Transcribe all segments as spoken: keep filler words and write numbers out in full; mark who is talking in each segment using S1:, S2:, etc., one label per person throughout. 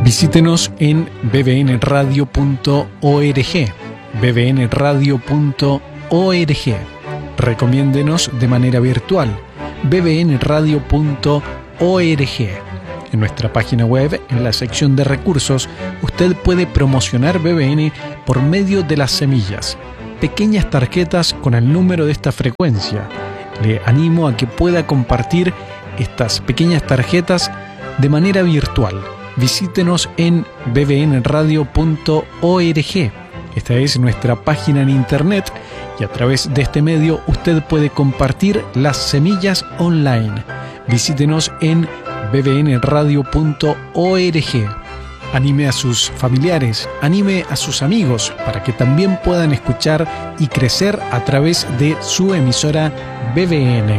S1: Visítenos en b b n radio punto org, b b n radio punto org. Recomiéndenos de manera virtual, b b n radio punto org. En nuestra página web, en la sección de recursos, usted puede promocionar B B N por medio de las semillas, pequeñas tarjetas con el número de esta frecuencia. Le animo a que pueda compartir estas pequeñas tarjetas de manera virtual. Visítenos en b b n radio punto org. Esta es nuestra página en internet y a través de este medio usted puede compartir las semillas online. Visítenos en b b n radio punto org. Anime a sus familiares, anime a sus amigos para que también puedan escuchar y crecer a través de su emisora B B N.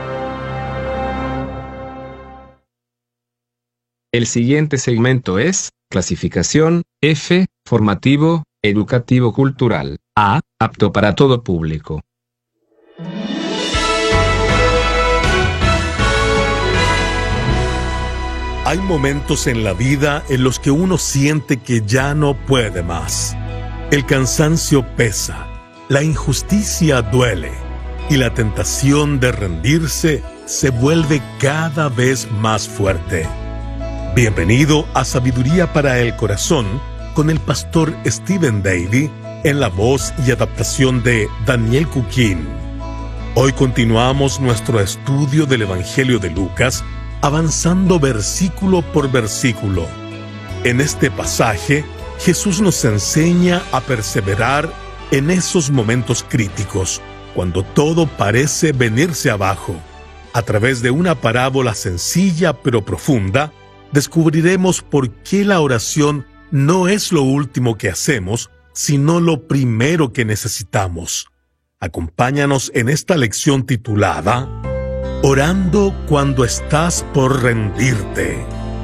S2: El siguiente segmento es clasificación F, formativo, educativo cultural, A, apto para todo público.
S3: Hay momentos en la vida en los que uno siente que ya no puede más. El cansancio pesa, la injusticia duele y la tentación de rendirse se vuelve cada vez más fuerte. Bienvenido a Sabiduría para el Corazón con el pastor Stephen Davy en la voz y adaptación de Daniel Cuquín. Hoy continuamos nuestro estudio del Evangelio de Lucas, avanzando versículo por versículo. En este pasaje, Jesús nos enseña a perseverar en esos momentos críticos, cuando todo parece venirse abajo. A través de una parábola sencilla pero profunda, descubriremos por qué la oración no es lo último que hacemos, sino lo primero que necesitamos. Acompáñanos en esta lección titulada Orando cuando estás por rendirte.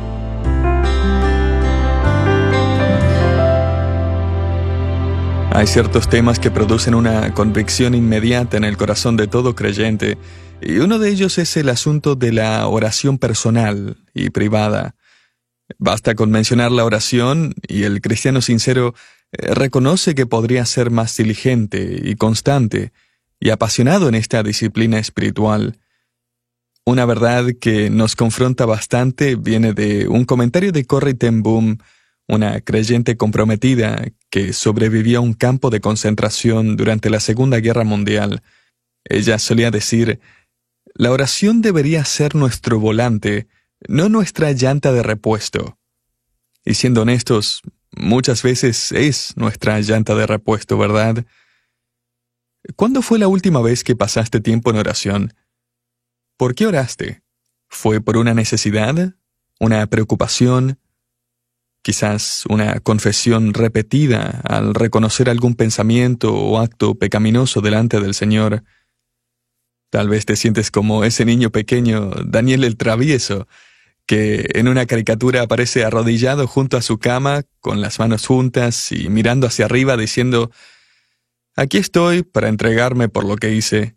S4: Hay ciertos temas que producen una convicción inmediata en el corazón de todo creyente, y uno de ellos es el asunto de la oración personal y privada. Basta con mencionar la oración y el cristiano sincero eh, reconoce que podría ser más diligente y constante y apasionado en esta disciplina espiritual. Una verdad que nos confronta bastante viene de un comentario de Corrie ten Boom, una creyente comprometida que sobrevivió a un campo de concentración durante la Segunda Guerra Mundial. Ella solía decir: la oración debería ser nuestro volante, no nuestra llanta de repuesto. Y siendo honestos, muchas veces es nuestra llanta de repuesto, ¿verdad? ¿Cuándo fue la última vez que pasaste tiempo en oración? ¿Por qué oraste? ¿Fue por una necesidad? ¿Una preocupación? Quizás una confesión repetida al reconocer algún pensamiento o acto pecaminoso delante del Señor. Tal vez te sientes como ese niño pequeño, Daniel el Travieso, que en una caricatura aparece arrodillado junto a su cama, con las manos juntas y mirando hacia arriba diciendo: «Aquí estoy para entregarme por lo que hice».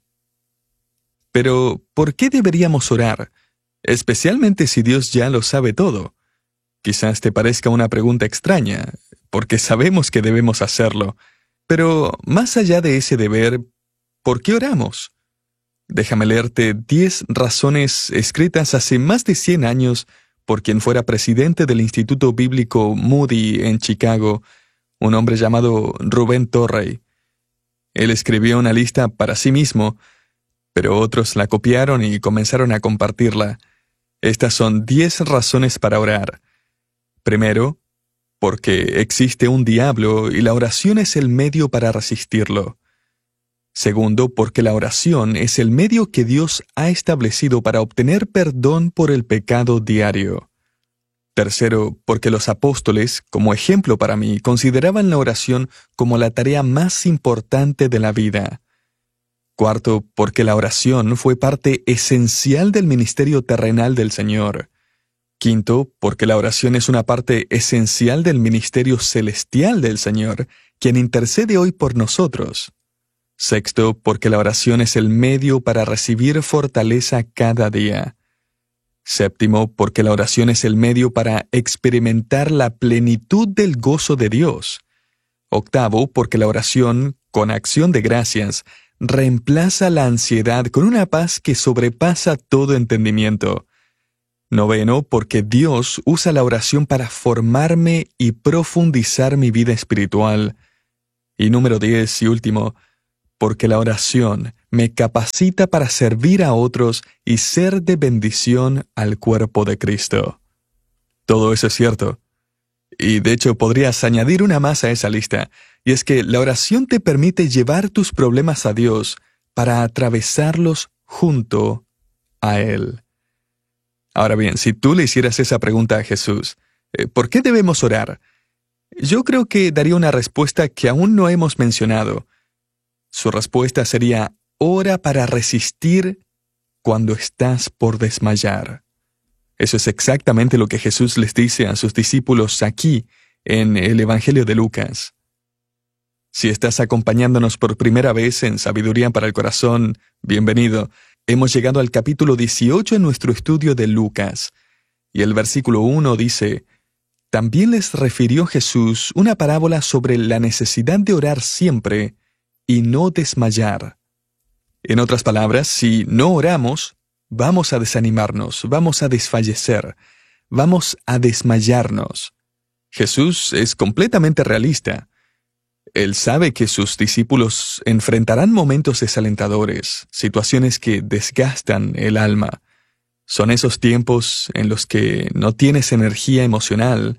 S4: Pero, ¿por qué deberíamos orar? Especialmente si Dios ya lo sabe todo. Quizás te parezca una pregunta extraña, porque sabemos que debemos hacerlo. Pero, más allá de ese deber, ¿por qué oramos? Déjame leerte diez razones escritas hace más de cien años por quien fuera presidente del Instituto Bíblico Moody en Chicago, un hombre llamado Rubén Torrey. Él escribió una lista para sí mismo, pero otros la copiaron y comenzaron a compartirla. Estas son diez razones para orar. Primero, porque existe un diablo y la oración es el medio para resistirlo. Segundo, porque la oración es el medio que Dios ha establecido para obtener perdón por el pecado diario. Tercero, porque los apóstoles, como ejemplo para mí, consideraban la oración como la tarea más importante de la vida. Cuarto, porque la oración fue parte esencial del ministerio terrenal del Señor. Quinto, porque la oración es una parte esencial del ministerio celestial del Señor, quien intercede hoy por nosotros. Sexto, porque la oración es el medio para recibir fortaleza cada día. Séptimo, porque la oración es el medio para experimentar la plenitud del gozo de Dios. Octavo, porque la oración, con acción de gracias, reemplaza la ansiedad con una paz que sobrepasa todo entendimiento. Noveno, porque Dios usa la oración para formarme y profundizar mi vida espiritual. Y número diez y último, porque la oración me capacita para servir a otros y ser de bendición al cuerpo de Cristo. Todo eso es cierto. Y de hecho podrías añadir una más a esa lista, y es que la oración te permite llevar tus problemas a Dios para atravesarlos junto a Él. Ahora bien, si tú le hicieras esa pregunta a Jesús, ¿por qué debemos orar? Yo creo que daría una respuesta que aún no hemos mencionado. Su respuesta sería: ora para resistir cuando estás por desmayar. Eso es exactamente lo que Jesús les dice a sus discípulos aquí, en el Evangelio de Lucas. Si estás acompañándonos por primera vez en Sabiduría para el Corazón, bienvenido. Hemos llegado al capítulo dieciocho en nuestro estudio de Lucas, y el versículo uno dice: También les refirió Jesús una parábola sobre la necesidad de orar siempre y no desmayar. En otras palabras, si no oramos, vamos a desanimarnos, vamos a desfallecer, vamos a desmayarnos. Jesús es completamente realista. Él sabe que sus discípulos enfrentarán momentos desalentadores, situaciones que desgastan el alma. Son esos tiempos en los que no tienes energía emocional,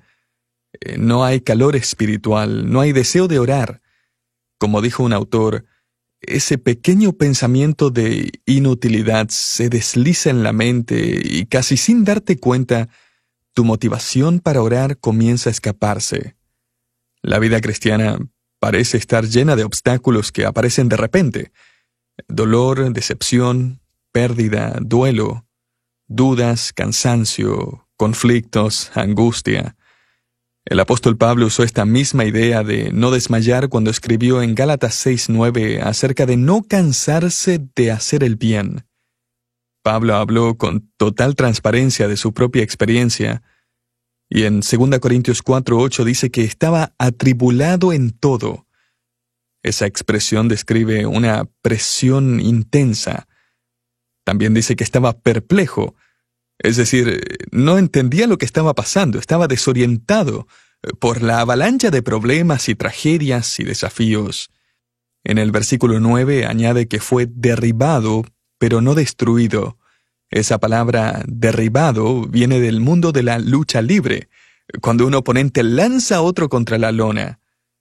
S4: no hay calor espiritual, no hay deseo de orar. Como dijo un autor, ese pequeño pensamiento de inutilidad se desliza en la mente y casi sin darte cuenta, tu motivación para orar comienza a escaparse. La vida cristiana parece estar llena de obstáculos que aparecen de repente. Dolor, decepción, pérdida, duelo, dudas, cansancio, conflictos, angustia. El apóstol Pablo usó esta misma idea de no desmayar cuando escribió en Gálatas seis nueve acerca de no cansarse de hacer el bien. Pablo habló con total transparencia de su propia experiencia, y en segunda Corintios cuatro ocho dice que estaba atribulado en todo. Esa expresión describe una presión intensa. También dice que estaba perplejo, es decir, no entendía lo que estaba pasando, estaba desorientado por la avalancha de problemas y tragedias y desafíos. En el versículo nueve añade que fue derribado, pero no destruido. Esa palabra derribado viene del mundo de la lucha libre, cuando un oponente lanza a otro contra la lona.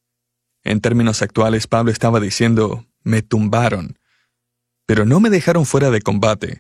S4: En términos actuales, Pablo estaba diciendo, me tumbaron, pero no me dejaron fuera de combate.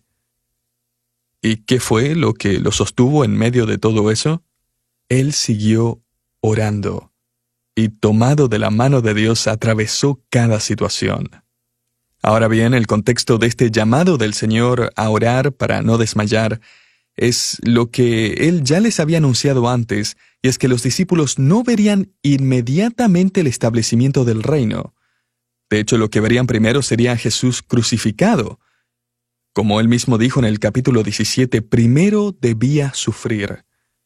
S4: ¿Y qué fue lo que lo sostuvo en medio de todo eso? Él siguió orando, y tomado de la mano de Dios atravesó cada situación. Ahora bien, el contexto de este llamado del Señor a orar para no desmayar es lo que Él ya les había anunciado antes, y es que los discípulos no verían inmediatamente el establecimiento del reino. De hecho, lo que verían primero sería a Jesús crucificado. Como Él mismo dijo en el capítulo diecisiete, primero debía sufrir.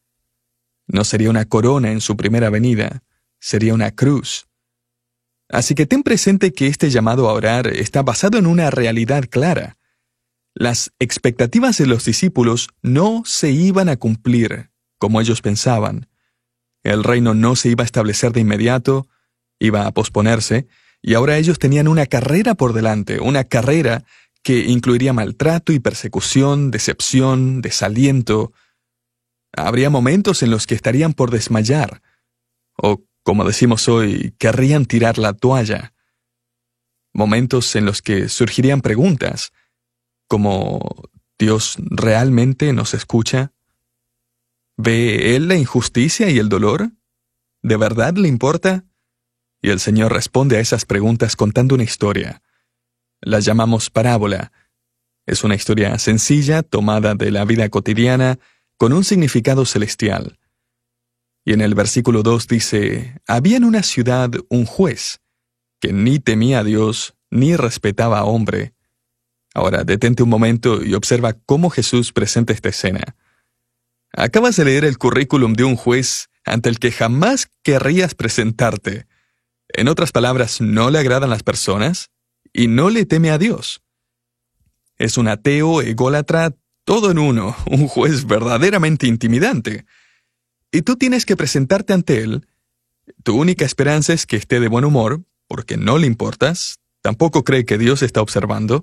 S4: No sería una corona en su primera venida, sería una cruz. Así que ten presente que este llamado a orar está basado en una realidad clara. Las expectativas de los discípulos no se iban a cumplir como ellos pensaban. El reino no se iba a establecer de inmediato, iba a posponerse, y ahora ellos tenían una carrera por delante, una carrera que incluiría maltrato y persecución, decepción, desaliento. Habría momentos en los que estarían por desmayar, o como decimos hoy, querrían tirar la toalla. Momentos en los que surgirían preguntas, como ¿Dios realmente nos escucha? ¿Ve Él la injusticia y el dolor? ¿De verdad le importa? Y el Señor responde a esas preguntas contando una historia. La llamamos parábola. Es una historia sencilla, tomada de la vida cotidiana, con un significado celestial. Y en el versículo dos dice, había en una ciudad un juez, que ni temía a Dios, ni respetaba a hombre. Ahora, detente un momento y observa cómo Jesús presenta esta escena. Acabas de leer el currículum de un juez ante el que jamás querrías presentarte. En otras palabras, no le agradan las personas y no le teme a Dios. Es un ateo, ególatra, todo en uno, un juez verdaderamente intimidante. Y tú tienes que presentarte ante él. Tu única esperanza es que esté de buen humor, porque no le importas, tampoco cree que Dios está observando.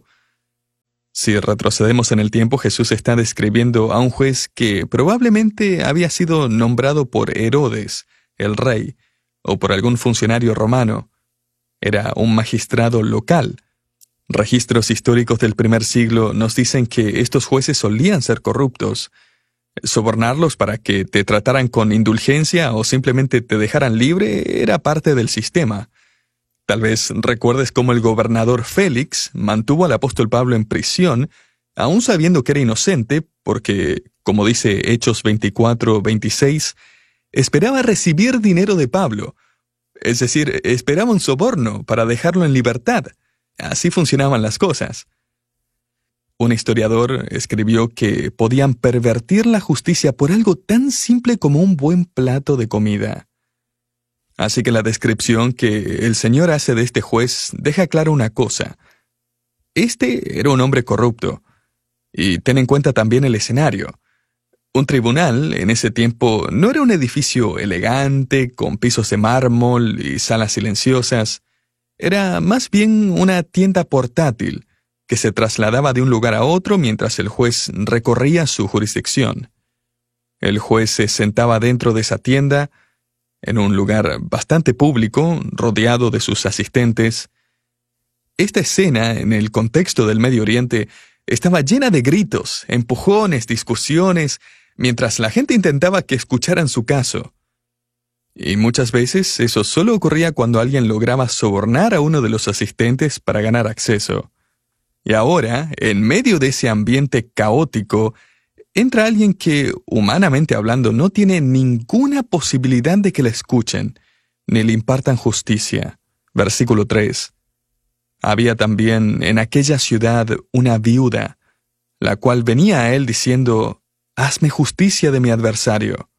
S4: Si retrocedemos en el tiempo, Jesús está describiendo a un juez que probablemente había sido nombrado por Herodes, el rey, o por algún funcionario romano. Era un magistrado local. Registros históricos del primer siglo nos dicen que estos jueces solían ser corruptos. Sobornarlos para que te trataran con indulgencia o simplemente te dejaran libre era parte del sistema. Tal vez recuerdes cómo el gobernador Félix mantuvo al apóstol Pablo en prisión, aún sabiendo que era inocente, porque, como dice Hechos veinticuatro veintiséis, esperaba recibir dinero de Pablo. Es decir, esperaba un soborno para dejarlo en libertad. Así funcionaban las cosas. Un historiador escribió que podían pervertir la justicia por algo tan simple como un buen plato de comida. Así que la descripción que el Señor hace de este juez deja clara una cosa. Este era un hombre corrupto. Y ten en cuenta también el escenario. Un tribunal, en ese tiempo, no era un edificio elegante, con pisos de mármol y salas silenciosas. Era más bien una tienda portátil, que se trasladaba de un lugar a otro mientras el juez recorría su jurisdicción. El juez se sentaba dentro de esa tienda, en un lugar bastante público, rodeado de sus asistentes. Esta escena, en el contexto del Medio Oriente, estaba llena de gritos, empujones, discusiones, mientras la gente intentaba que escucharan su caso. Y muchas veces eso solo ocurría cuando alguien lograba sobornar a uno de los asistentes para ganar acceso. Y ahora, en medio de ese ambiente caótico, entra alguien que, humanamente hablando, no tiene ninguna posibilidad de que le escuchen, ni le impartan justicia. Versículo tres. Había también en aquella ciudad una viuda, la cual venía a él diciendo, «Hazme justicia de mi adversario».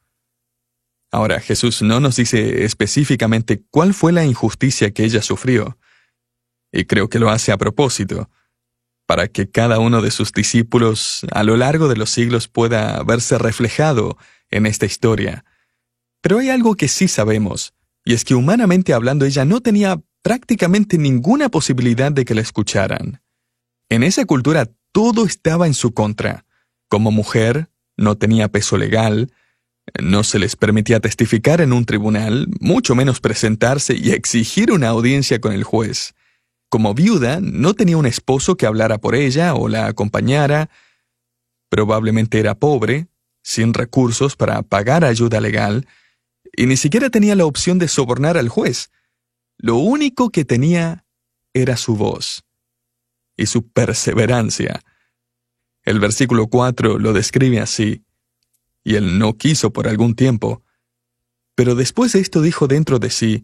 S4: Ahora, Jesús no nos dice específicamente cuál fue la injusticia que ella sufrió, y creo que lo hace a propósito, para que cada uno de sus discípulos a lo largo de los siglos pueda verse reflejado en esta historia. Pero hay algo que sí sabemos, y es que humanamente hablando ella no tenía prácticamente ninguna posibilidad de que la escucharan. En esa cultura todo estaba en su contra. Como mujer, no tenía peso legal, no se les permitía testificar en un tribunal, mucho menos presentarse y exigir una audiencia con el juez. Como viuda, no tenía un esposo que hablara por ella o la acompañara. Probablemente era pobre, sin recursos para pagar ayuda legal, y ni siquiera tenía la opción de sobornar al juez. Lo único que tenía era su voz y su perseverancia. El versículo cuatro lo describe así, y él no quiso por algún tiempo. Pero después de esto dijo dentro de sí,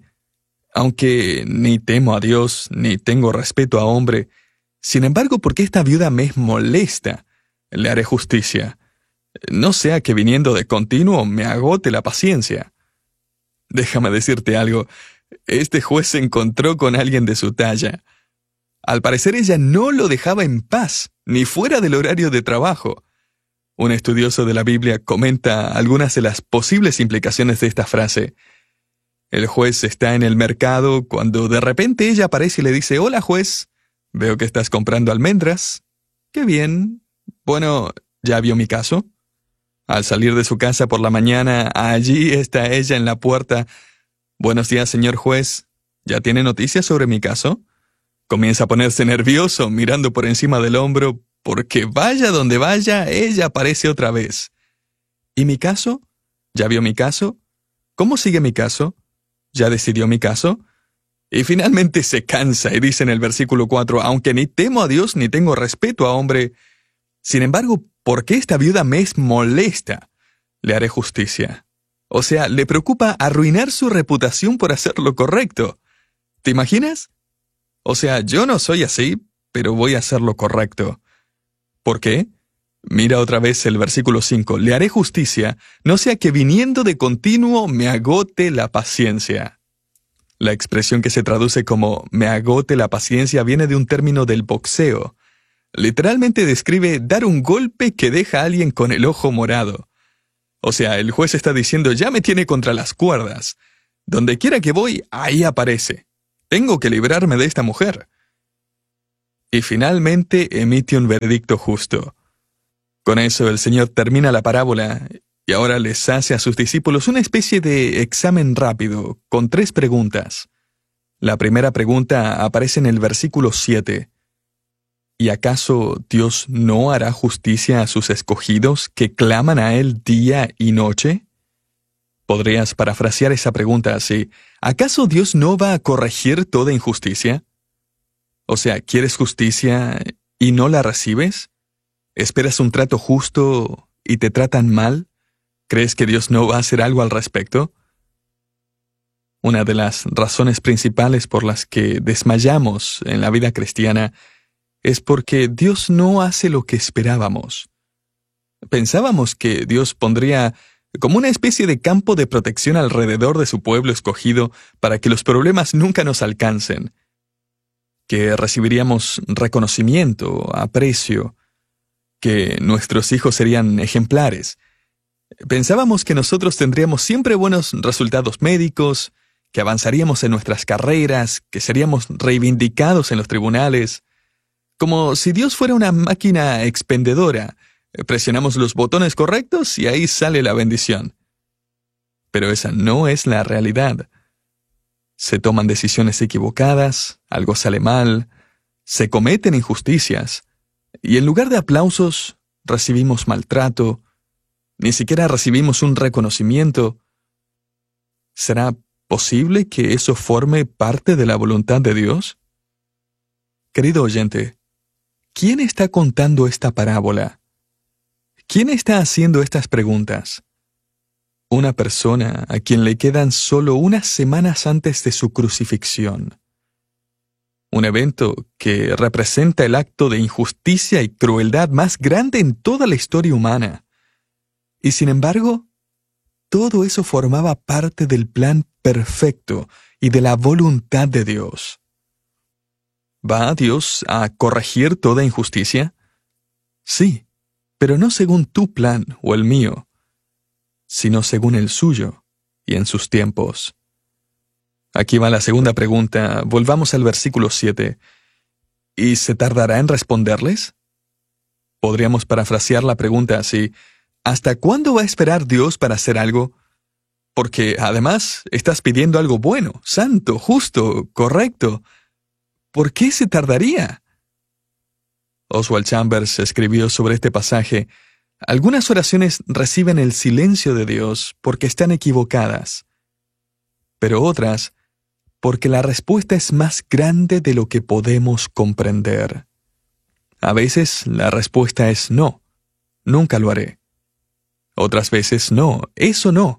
S4: aunque ni temo a Dios, ni tengo respeto a hombre, sin embargo, porque esta viuda me es molesta, le haré justicia. No sea que viniendo de continuo me agote la paciencia. Déjame decirte algo, este juez se encontró con alguien de su talla. Al parecer ella no lo dejaba en paz, ni fuera del horario de trabajo. Un estudioso de la Biblia comenta algunas de las posibles implicaciones de esta frase. El juez está en el mercado cuando de repente ella aparece y le dice, «Hola, juez, veo que estás comprando almendras. Qué bien. Bueno, ¿ya vio mi caso?» Al salir de su casa por la mañana, allí está ella en la puerta. «Buenos días, señor juez. ¿Ya tiene noticias sobre mi caso?» Comienza a ponerse nervioso, mirando por encima del hombro, porque vaya donde vaya, ella aparece otra vez. «¿Y mi caso? ¿Ya vio mi caso? ¿Cómo sigue mi caso? ¿Ya decidió mi caso?» Y finalmente se cansa y dice en el versículo cuatro, «Aunque ni temo a Dios ni tengo respeto a hombre, sin embargo, ¿por qué esta viuda me es molesta? Le haré justicia». O sea, le preocupa arruinar su reputación por hacer lo correcto. ¿Te imaginas? O sea, yo no soy así, pero voy a hacer lo correcto. ¿Por qué? Mira otra vez el versículo cinco. Le haré justicia, no sea que viniendo de continuo me agote la paciencia. La expresión que se traduce como me agote la paciencia viene de un término del boxeo. Literalmente describe dar un golpe que deja a alguien con el ojo morado. O sea, el juez está diciendo, ya me tiene contra las cuerdas. Donde quiera que voy, ahí aparece. Tengo que librarme de esta mujer. Y finalmente emite un veredicto justo. Con eso el Señor termina la parábola y ahora les hace a sus discípulos una especie de examen rápido, con tres preguntas. La primera pregunta aparece en el versículo siete. ¿Y acaso Dios no hará justicia a sus escogidos que claman a Él día y noche? Podrías parafrasear esa pregunta así. ¿Acaso Dios no va a corregir toda injusticia? O sea, ¿quieres justicia y no la recibes? ¿Esperas un trato justo y te tratan mal? ¿Crees que Dios no va a hacer algo al respecto? Una de las razones principales por las que desmayamos en la vida cristiana es porque Dios no hace lo que esperábamos. Pensábamos que Dios pondría como una especie de campo de protección alrededor de su pueblo escogido para que los problemas nunca nos alcancen, que recibiríamos reconocimiento, aprecio, que nuestros hijos serían ejemplares. Pensábamos que nosotros tendríamos siempre buenos resultados médicos, que avanzaríamos en nuestras carreras, que seríamos reivindicados en los tribunales, como si Dios fuera una máquina expendedora. Presionamos los botones correctos y ahí sale la bendición. Pero esa no es la realidad. Se toman decisiones equivocadas, algo sale mal, se cometen injusticias, y en lugar de aplausos, recibimos maltrato, ni siquiera recibimos un reconocimiento. ¿Será posible que eso forme parte de la voluntad de Dios? Querido oyente, ¿quién está contando esta parábola? ¿Quién está haciendo estas preguntas? Una persona a quien le quedan solo unas semanas antes de su crucifixión. Un evento que representa el acto de injusticia y crueldad más grande en toda la historia humana. Y sin embargo, todo eso formaba parte del plan perfecto y de la voluntad de Dios. ¿Va Dios a corregir toda injusticia? Sí, pero no según tu plan o el mío, sino según el suyo y en sus tiempos. Aquí va la segunda pregunta. Volvamos al versículo siete. ¿Y se tardará en responderles? Podríamos parafrasear la pregunta así. ¿Hasta cuándo va a esperar Dios para hacer algo? Porque, además, estás pidiendo algo bueno, santo, justo, correcto. ¿Por qué se tardaría? Oswald Chambers escribió sobre este pasaje: algunas oraciones reciben el silencio de Dios porque están equivocadas, pero otras porque la respuesta es más grande de lo que podemos comprender. A veces la respuesta es no, nunca lo haré. Otras veces no, eso no.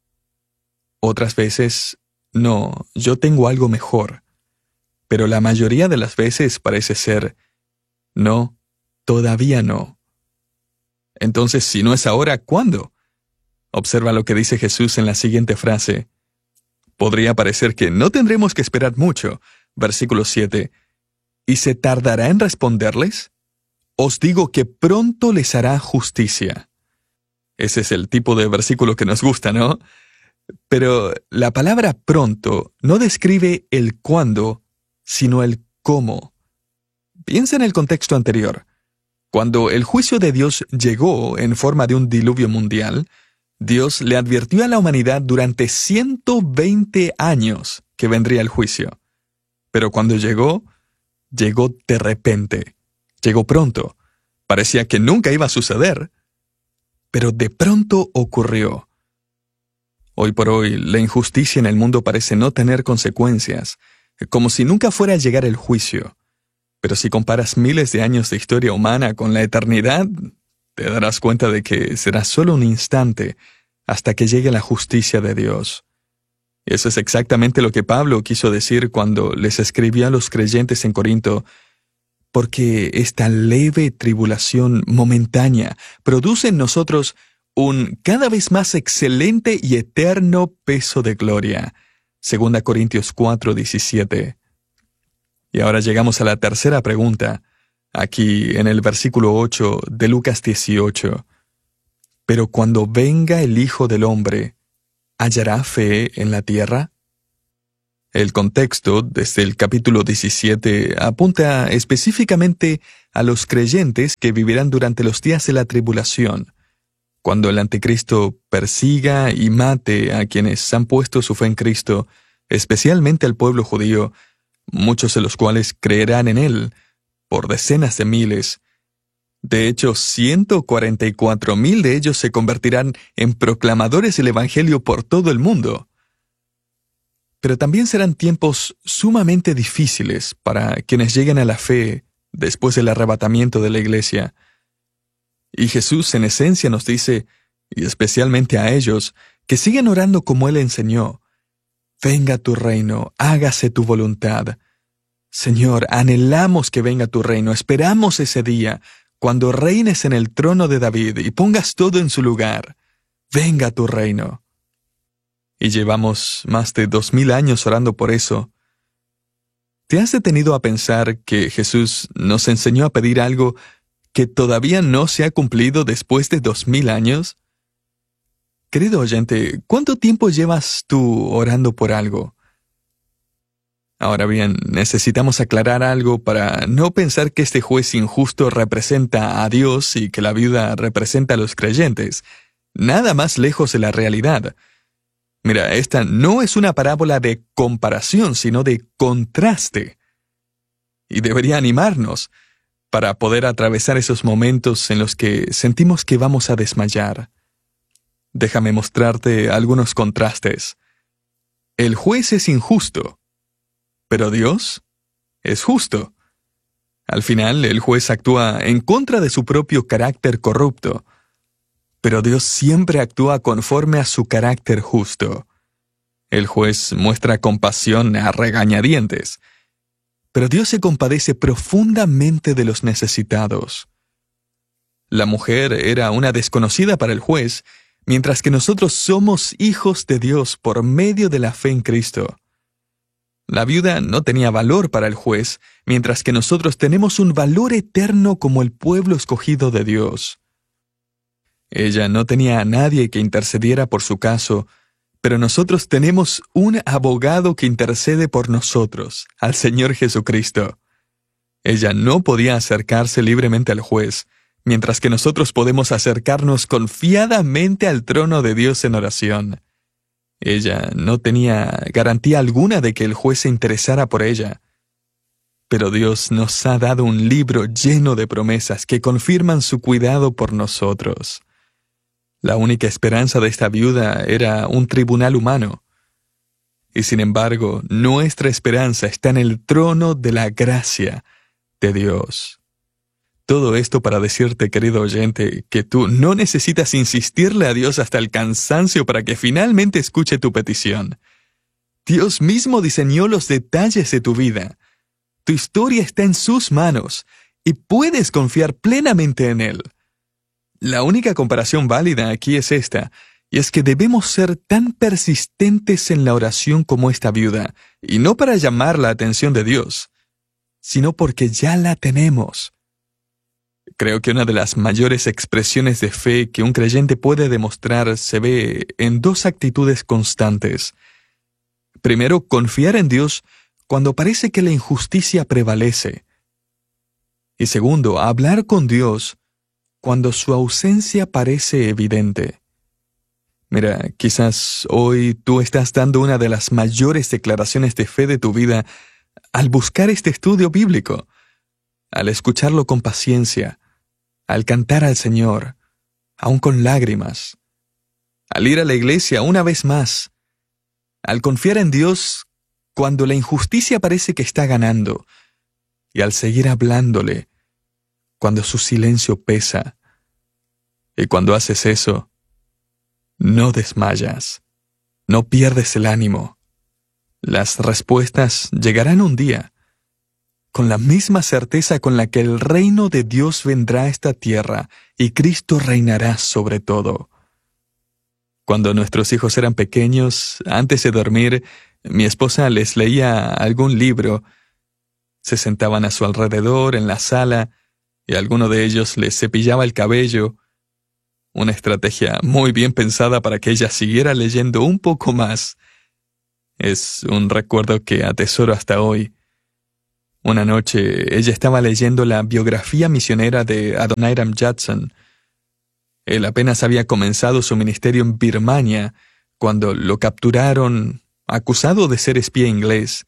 S4: Otras veces no, yo tengo algo mejor. Pero la mayoría de las veces parece ser no, todavía no. Entonces, si no es ahora, ¿cuándo? Observa lo que dice Jesús en la siguiente frase. Podría parecer que no tendremos que esperar mucho. Versículo siete. ¿Y se tardará en responderles? Os digo que pronto les hará justicia. Ese es el tipo de versículo que nos gusta, ¿no? Pero la palabra pronto no describe el cuándo, sino el cómo. Piensa en el contexto anterior. Cuando el juicio de Dios llegó en forma de un diluvio mundial, Dios le advirtió a la humanidad durante ciento veinte años que vendría el juicio. Pero cuando llegó, llegó de repente. Llegó pronto. Parecía que nunca iba a suceder. Pero de pronto ocurrió. Hoy por hoy, la injusticia en el mundo parece no tener consecuencias, como si nunca fuera a llegar el juicio. Pero si comparas miles de años de historia humana con la eternidad, te darás cuenta de que será solo un instante hasta que llegue la justicia de Dios. Eso es exactamente lo que Pablo quiso decir cuando les escribió a los creyentes en Corinto: porque esta leve tribulación momentánea produce en nosotros un cada vez más excelente y eterno peso de gloria. Segunda Corintios cuatro, diecisiete. Y ahora llegamos a la tercera pregunta, aquí en el versículo ocho de Lucas dieciocho. Pero cuando venga el Hijo del Hombre, ¿hallará fe en la tierra? El contexto, desde el capítulo diecisiete, apunta específicamente a los creyentes que vivirán durante los días de la tribulación, cuando el anticristo persiga y mate a quienes han puesto su fe en Cristo, especialmente al pueblo judío, muchos de los cuales creerán en él, por decenas de miles. De hecho, ciento cuarenta y cuatro mil de ellos se convertirán en proclamadores del Evangelio por todo el mundo. Pero también serán tiempos sumamente difíciles para quienes lleguen a la fe después del arrebatamiento de la iglesia. Y Jesús en esencia nos dice, y especialmente a ellos, que sigan orando como Él enseñó. Venga tu reino, hágase tu voluntad. Señor, anhelamos que venga tu reino, esperamos ese día, cuando reines en el trono de David y pongas todo en su lugar. Venga tu reino. Y llevamos más de dos mil años orando por eso. ¿Te has detenido a pensar que Jesús nos enseñó a pedir algo que todavía no se ha cumplido después de dos mil años? Querido oyente, ¿cuánto tiempo llevas tú orando por algo? Ahora bien, necesitamos aclarar algo para no pensar que este juez injusto representa a Dios y que la viuda representa a los creyentes. Nada más lejos de la realidad. Mira, esta no es una parábola de comparación, sino de contraste. Y debería animarnos para poder atravesar esos momentos en los que sentimos que vamos a desmayar. Déjame mostrarte algunos contrastes. El juez es injusto, pero Dios es justo. Al final, el juez actúa en contra de su propio carácter corrupto, pero Dios siempre actúa conforme a su carácter justo. El juez muestra compasión a regañadientes, pero Dios se compadece profundamente de los necesitados. La mujer era una desconocida para el juez, mientras que nosotros somos hijos de Dios por medio de la fe en Cristo. La viuda no tenía valor para el juez, mientras que nosotros tenemos un valor eterno como el pueblo escogido de Dios. Ella no tenía a nadie que intercediera por su caso, pero nosotros tenemos un abogado que intercede por nosotros, al Señor Jesucristo. Ella no podía acercarse libremente al juez, mientras que nosotros podemos acercarnos confiadamente al trono de Dios en oración. Ella no tenía garantía alguna de que el juez se interesara por ella. Pero Dios nos ha dado un libro lleno de promesas que confirman su cuidado por nosotros. La única esperanza de esta viuda era un tribunal humano. Y sin embargo, nuestra esperanza está en el trono de la gracia de Dios. Todo esto para decirte, querido oyente, que tú no necesitas insistirle a Dios hasta el cansancio para que finalmente escuche tu petición. Dios mismo diseñó los detalles de tu vida. Tu historia está en sus manos y puedes confiar plenamente en Él. La única comparación válida aquí es esta, y es que debemos ser tan persistentes en la oración como esta viuda, y no para llamar la atención de Dios, sino porque ya la tenemos. Creo que una de las mayores expresiones de fe que un creyente puede demostrar se ve en dos actitudes constantes. Primero, confiar en Dios cuando parece que la injusticia prevalece. Y segundo, hablar con Dios cuando su ausencia parece evidente. Mira, quizás hoy tú estás dando una de las mayores declaraciones de fe de tu vida al buscar este estudio bíblico, al escucharlo con paciencia, al cantar al Señor, aún con lágrimas, al ir a la iglesia una vez más, al confiar en Dios cuando la injusticia parece que está ganando, y al seguir hablándole cuando su silencio pesa. Y cuando haces eso, no desmayas, no pierdes el ánimo. Las respuestas llegarán un día. con la misma certeza con la que el reino de Dios vendrá a esta tierra y Cristo reinará sobre todo. Cuando nuestros hijos eran pequeños, antes de dormir, mi esposa les leía algún libro. Se sentaban a su alrededor en la sala y alguno de ellos les cepillaba el cabello. Una estrategia muy bien pensada para que ella siguiera leyendo un poco más. Es un recuerdo que atesoro hasta hoy. Una noche ella estaba leyendo la biografía misionera de Adoniram Judson. Él apenas había comenzado su ministerio en Birmania cuando lo capturaron acusado de ser espía inglés.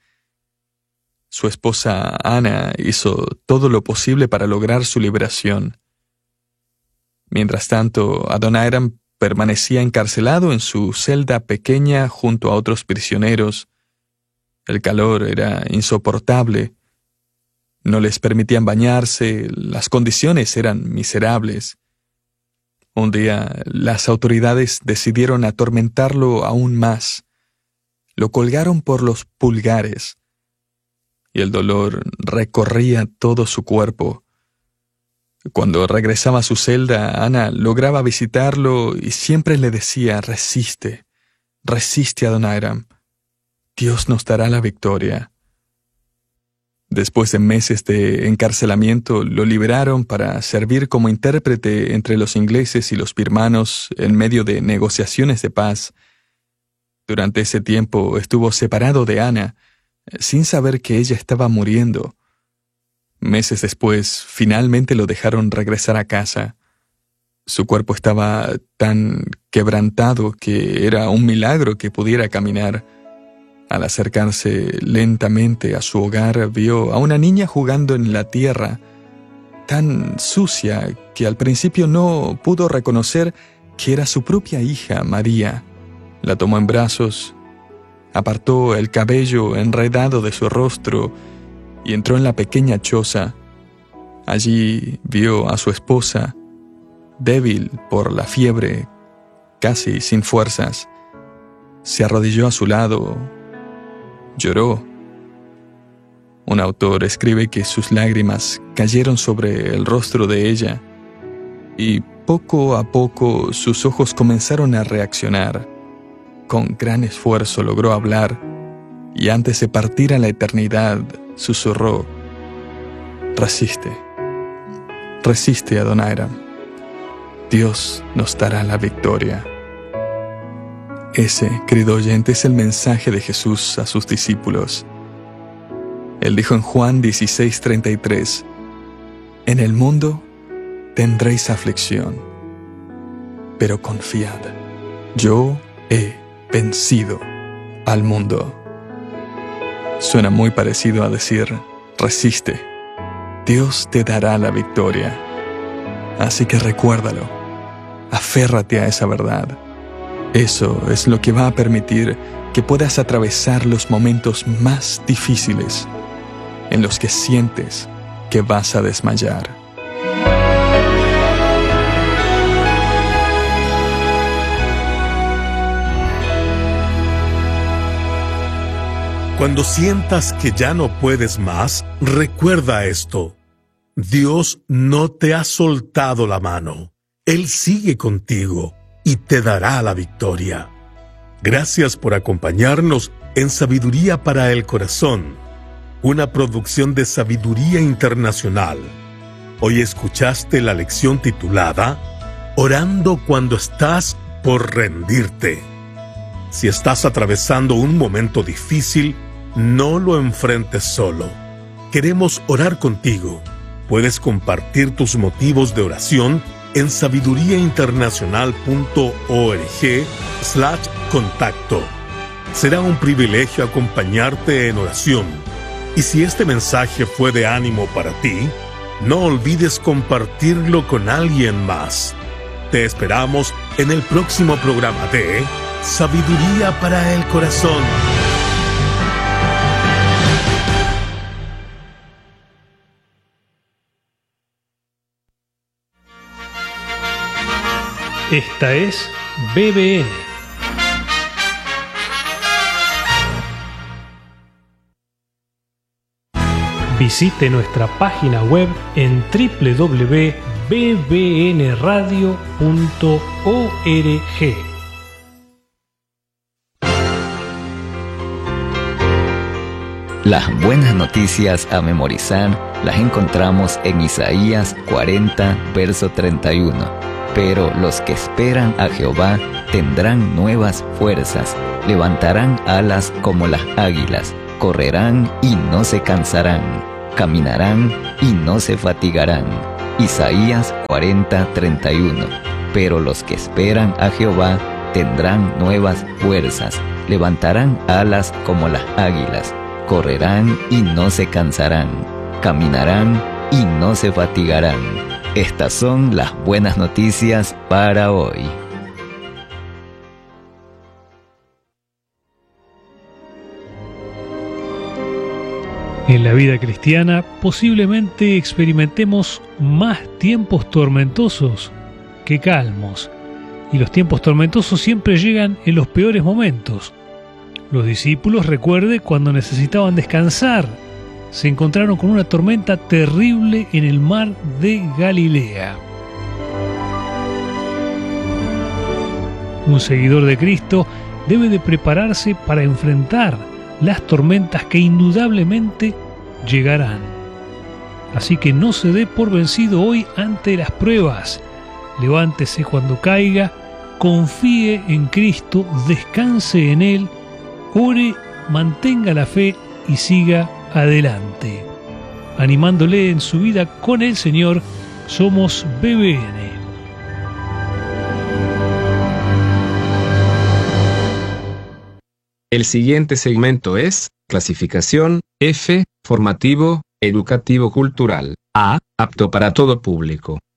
S4: Su esposa Anna hizo todo lo posible para lograr su liberación. Mientras tanto, Adoniram permanecía encarcelado en su celda pequeña junto a otros prisioneros. El calor era insoportable. No les permitían bañarse, las condiciones eran miserables. Un día, las autoridades decidieron atormentarlo aún más. Lo colgaron por los pulgares, y el dolor recorría todo su cuerpo. Cuando regresaba a su celda, Ana lograba visitarlo y siempre le decía: resiste, resiste, Adoniram. Dios nos dará la victoria. Después de meses de encarcelamiento, lo liberaron para servir como intérprete entre los ingleses y los birmanos en medio de negociaciones de paz. Durante ese tiempo estuvo separado de Ana, sin saber que ella estaba muriendo. Meses después, finalmente lo dejaron regresar a casa. Su cuerpo estaba tan quebrantado que era un milagro que pudiera caminar. Al acercarse lentamente a su hogar, vio a una niña jugando en la tierra, tan sucia que al principio no pudo reconocer que era su propia hija, María. La tomó en brazos, apartó el cabello enredado de su rostro y entró en la pequeña choza. Allí vio a su esposa, débil por la fiebre, casi sin fuerzas. Se arrodilló a su lado, lloró. Un autor escribe que sus lágrimas cayeron sobre el rostro de ella y poco a poco sus ojos comenzaron a reaccionar. Con gran esfuerzo logró hablar y antes de partir a la eternidad susurró: resiste, resiste, Adoniram. Dios nos dará la victoria. Ese, querido oyente, es el mensaje de Jesús a sus discípulos. Él dijo en Juan dieciséis treinta y tres: en el mundo tendréis aflicción, pero confiad, yo he vencido al mundo. Suena muy parecido a decir: resiste, Dios te dará la victoria. Así que recuérdalo, aférrate a esa verdad. Eso es lo que va a permitir que puedas atravesar los momentos más difíciles en los que sientes que vas a desmayar.
S3: Cuando sientas que ya no puedes más, recuerda esto: Dios no te ha soltado la mano. Él sigue contigo y te dará la victoria. Gracias por acompañarnos en Sabiduría para el Corazón, una producción de Sabiduría Internacional. Hoy escuchaste la lección titulada Orando cuando estás por rendirte. Si estás atravesando un momento difícil, no lo enfrentes solo. Queremos orar contigo. Puedes compartir tus motivos de oración en sabiduriainternacional.org slash contacto. Será un privilegio acompañarte en oración. Y si este mensaje fue de ánimo para ti, no olvides compartirlo con alguien más. Te esperamos en el próximo programa de Sabiduría para el Corazón.
S1: Esta es B B N.
S5: Visite nuestra página web en doble u doble u doble u punto b b n radio punto org.
S6: Las buenas noticias a memorizar las encontramos en Isaías cuarenta, verso treinta y uno. Pero los que esperan a Jehová tendrán nuevas fuerzas, levantarán alas como las águilas, correrán y no se cansarán, caminarán y no se fatigarán. Isaías cuarenta, treinta y uno. Pero los que esperan a Jehová tendrán nuevas fuerzas, levantarán alas como las águilas, correrán y no se cansarán, caminarán y no se fatigarán. Estas son las buenas noticias para hoy.
S5: En la vida cristiana posiblemente experimentemos más tiempos tormentosos que calmos, y los tiempos tormentosos siempre llegan en los peores momentos. Los discípulos, recuerde, cuando necesitaban descansar, se encontraron con una tormenta terrible en el mar de Galilea. Un seguidor de Cristo debe de prepararse para enfrentar las tormentas que indudablemente llegarán. Así que no se dé por vencido hoy ante las pruebas. Levántese cuando caiga, confíe en Cristo, descanse en Él, ore, mantenga la fe y siga adelante. Animándole en su vida con el Señor, somos B B N.
S2: El siguiente segmento es clasificación F, formativo, educativo cultural. A, apto para todo público.